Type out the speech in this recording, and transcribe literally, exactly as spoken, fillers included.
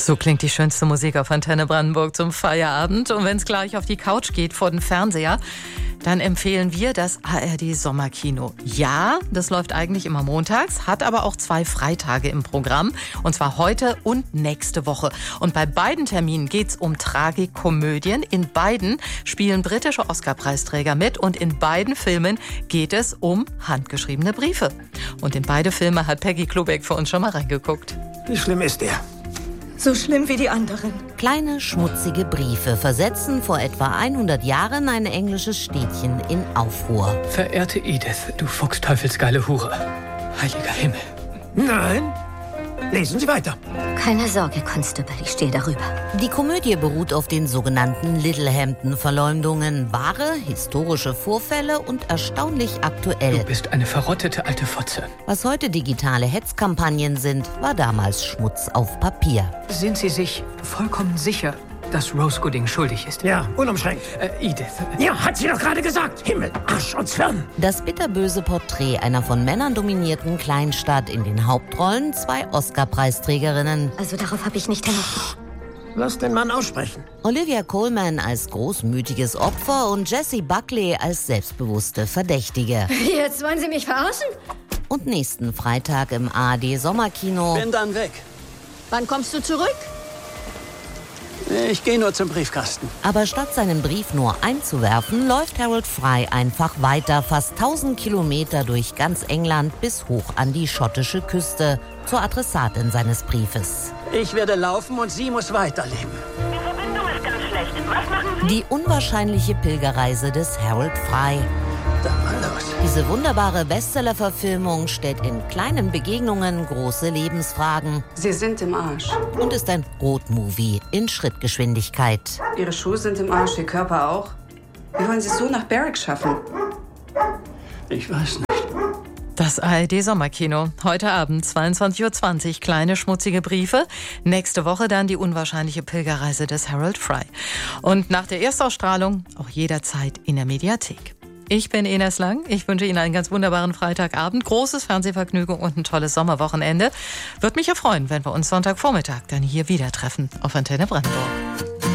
So klingt die schönste Musik auf Antenne Brandenburg zum Feierabend. Und wenn es gleich auf die Couch geht vor den Fernseher, dann empfehlen wir das A R D Sommerkino. Ja, das läuft eigentlich immer montags, hat aber auch zwei Freitage im Programm. Und zwar heute und nächste Woche. Und bei beiden Terminen geht's um Tragikomödien. In beiden spielen britische Oscar-Preisträger mit. Und in beiden Filmen geht es um handgeschriebene Briefe. Und in beide Filme hat Peggy Klubeck für uns schon mal reingeguckt. Wie schlimm ist der? So schlimm wie die anderen. Kleine, schmutzige Briefe versetzen vor etwa hundert Jahren ein englisches Städtchen in Aufruhr. Verehrte Edith, du fuchsteufelsgeile Hure. Heiliger Himmel. Nein. Lesen Sie weiter. Keine Sorge, Constable, ich stehe darüber. Die Komödie beruht auf den sogenannten Littlehampton-Verleumdungen. Wahre, historische Vorfälle und erstaunlich aktuell. Du bist eine verrottete alte Fotze. Was heute digitale Hetzkampagnen sind, war damals Schmutz auf Papier. Sind Sie sich vollkommen sicher, dass Rose Gooding schuldig ist? Ja, unumschränkt. Äh, Edith. Ja, hat sie doch gerade gesagt. Himmel, Arsch und Zwirn. Das bitterböse Porträt einer von Männern dominierten Kleinstadt, in den Hauptrollen zwei Oscar-Preisträgerinnen. Also darauf habe ich nicht erwartet. Lass den Mann aussprechen. Olivia Colman als großmütiges Opfer und Jessie Buckley als selbstbewusste Verdächtige. Jetzt wollen Sie mich verarschen? Und nächsten Freitag im A R D Sommerkino. Bin dann weg. Wann kommst du zurück? Ich gehe nur zum Briefkasten. Aber statt seinen Brief nur einzuwerfen, läuft Harold Fry einfach weiter, fast tausend Kilometer durch ganz England bis hoch an die schottische Küste, zur Adressatin seines Briefes. Ich werde laufen und sie muss weiterleben. Die Verbindung ist ganz schlecht. Was machen Sie? Die unwahrscheinliche Pilgerreise des Harold Fry. Dann mal los. Diese wunderbare Bestseller-Verfilmung stellt in kleinen Begegnungen große Lebensfragen Sie sind im Arsch. und ist ein Roadmovie in Schrittgeschwindigkeit. Ihre Schuhe sind im Arsch, Ihr Körper auch. Wie wollen Sie es so nach Berwick schaffen? Ich weiß nicht. Das A R D Sommerkino. Heute Abend zweiundzwanzig Uhr zwanzig. Kleine schmutzige Briefe. Nächste Woche dann die unwahrscheinliche Pilgerreise des Harold Fry. Und nach der Erstausstrahlung auch jederzeit in der Mediathek. Ich bin Ines Lang. Ich wünsche Ihnen einen ganz wunderbaren Freitagabend, großes Fernsehvergnügen und ein tolles Sommerwochenende. Würde mich ja freuen, wenn wir uns Sonntagvormittag dann hier wieder treffen auf Antenne Brandenburg.